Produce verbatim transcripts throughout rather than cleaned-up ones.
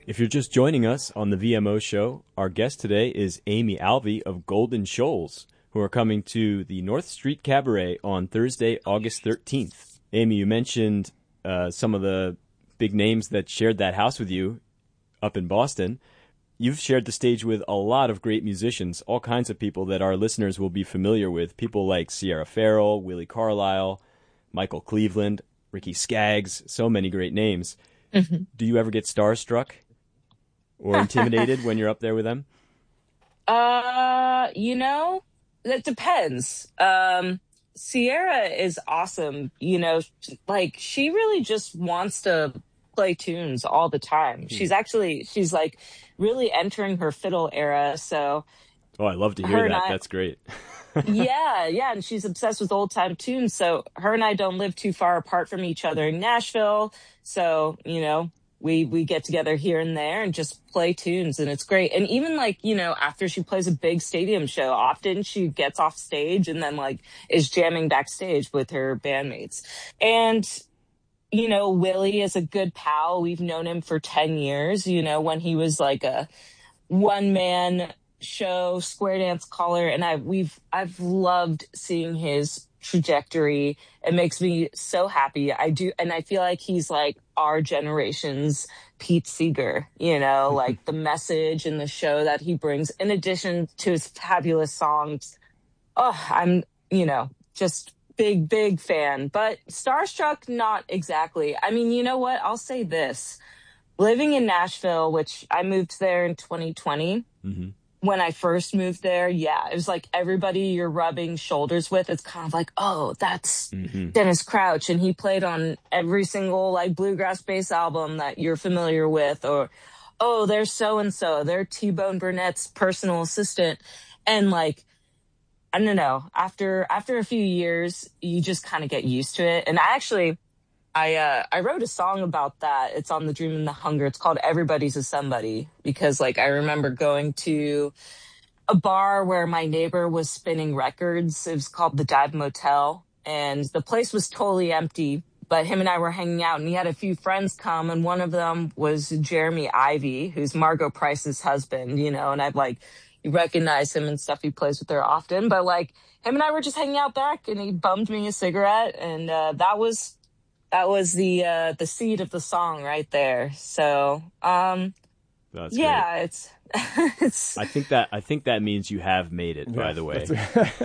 If you're just joining us on the V M O show, our guest today is Amy Alvey of Golden Shoals, who are coming to the North Street Cabaret on Thursday, August thirteenth. Amy, you mentioned uh, some of the big names that shared that house with you up in Boston. You've shared the stage with a lot of great musicians, all kinds of people that our listeners will be familiar with, people like Sierra Farrell, Willie Carlisle, Michael Cleveland, Ricky Skaggs, so many great names. Mm-hmm. Do you ever get starstruck or intimidated when you're up there with them? Uh, you know, that depends. Um, Sierra is awesome. You know, like she really just wants to play tunes all the time. She's actually, she's like really entering her fiddle era. So, oh, I love to hear that. I, That's great. yeah, yeah. And she's obsessed with old time tunes. So her and I don't live too far apart from each other in Nashville. So, you know, we, we get together here and there and just play tunes, and it's great. And even like, you know, after she plays a big stadium show, often she gets off stage and then like is jamming backstage with her bandmates. And, you know, Willie is a good pal. We've known him for ten years, you know, when he was like a one man show, square dance caller. And I, we've, I've loved seeing his trajectory. It makes me so happy. I do. And I feel like he's like our generation's Pete Seeger, you know, like the message and the show that he brings in addition to his fabulous songs. Oh, I'm, you know, just big, big fan, but starstruck, not exactly. I mean, you know what? I'll say this. Living in Nashville, which I moved there in twenty twenty, mm-hmm. when I first moved there, yeah, it was like everybody you're rubbing shoulders with, it's kind of like, oh, that's mm-hmm. Dennis Crouch, and he played on every single like bluegrass bass album that you're familiar with, or, oh, there's so-and-so, they're T-Bone Burnett's personal assistant. And like, I don't know, after, after a few years, you just kind of get used to it. And I actually, I uh, I wrote a song about that. It's on The Dream and the Hunger. It's called Everybody's a Somebody, because like I remember going to a bar where my neighbor was spinning records. It was called the Dive Motel, and the place was totally empty, but him and I were hanging out, and he had a few friends come, and one of them was Jeremy Ivy, who's Margot Price's husband, you know, and I've like, you recognize him and stuff. He plays with her often, but like him and I were just hanging out back, and he bummed me a cigarette, and uh, that was... That was the uh, the seed of the song right there. So, um, That's yeah, great. it's it's. I think that I think that means you have made it. Yeah, by the way.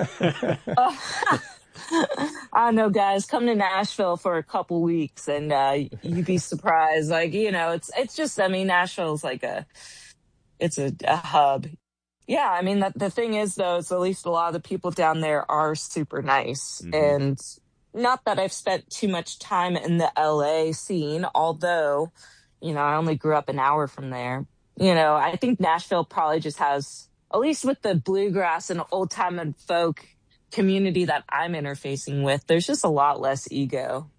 oh, I don't know, guys. Come to Nashville for a couple weeks, and uh, you'd be surprised. Like, you know, it's it's just. I mean, Nashville's like a, it's a, a hub. Yeah, I mean, the, the thing is, though, is at least a lot of the people down there are super nice, mm-hmm. and. Not that I've spent too much time in the L A scene, although, you know, I only grew up an hour from there. You know, I think Nashville probably just has, at least with the bluegrass and old time and folk community that I'm interfacing with, there's just a lot less ego.